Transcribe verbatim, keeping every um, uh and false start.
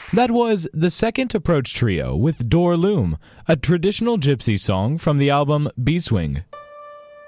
That was the Second Approach Trio with Door Loom, a traditional gypsy song from the album Beeswing.